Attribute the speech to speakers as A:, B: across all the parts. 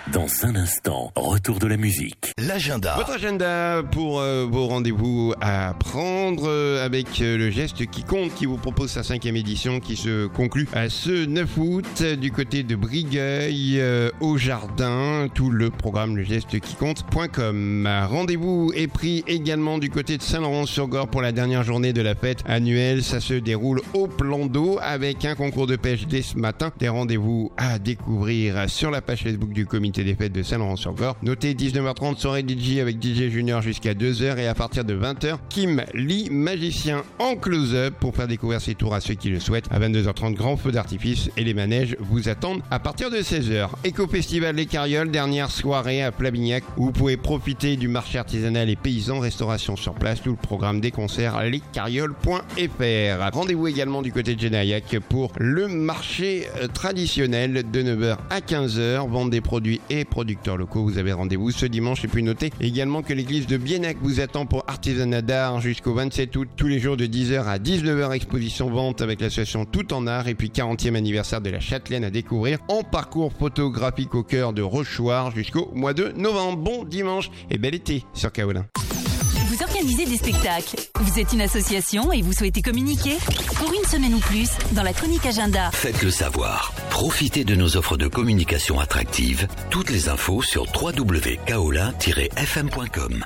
A: Dans un instant, retour de la musique.
B: L'agenda.
C: Votre agenda pour vos rendez-vous à prendre avec le geste qui compte, qui vous propose sa 5e édition qui se conclut à ce 9 août du côté de Brigueuil au Jardin. Tout le programme le geste qui compte.com. Rendez-vous est pris également du côté de Saint-Laurent-sur-Gorre pour la dernière journée de la fête annuelle. Ça se déroule au plan d'eau avec un concours de pêche dès ce matin. Des rendez-vous à découvrir sur la page Facebook du comité des fêtes de Saint-Laurent-sur-Gorre. Notez 19h30 soirée DJ avec DJ Junior jusqu'à 2h et à partir de 20h, Kim Lee, magicien en close-up pour faire découvrir ses tours à ceux qui le souhaitent. À 22h30, grand feu d'artifice et les manèges vous attendent à partir de 16h. Éco-festival Les Carrioles, dernière soirée à Plabignac où vous pouvez profiter du marché artisanal et paysan, restauration sur place, tout le programme des concerts lescarrioles.fr. Rendez-vous également du côté de Genayac pour le marché traditionnel de 9h à 15h, vente des produits et producteurs locaux. Vous avez rendez-vous ce dimanche et puis notez également que l'église de Biennac vous attend pour artisanat d'art jusqu'au 27 août, tous les jours de 10h à 19h, exposition vente avec l'association Tout en Art et puis 40e anniversaire de la Châtelaine à découvrir en parcours photographique au cœur de Rochoir jusqu'au mois de novembre. Bon dimanche et bel été sur Kaolin.
D: Vous organisez des spectacles, vous êtes une association et vous souhaitez communiquer? Pour une semaine ou plus, dans la chronique agenda.
A: Faites-le savoir. Profitez de nos offres de communication attractives. Toutes les infos sur www.kaolin-fm.com.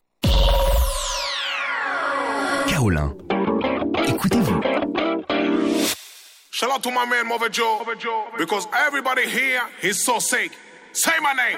A: Kaolin. Écoutez-vous.
E: Shout out to my man Mother Joe, because everybody here is so sick. Say my name.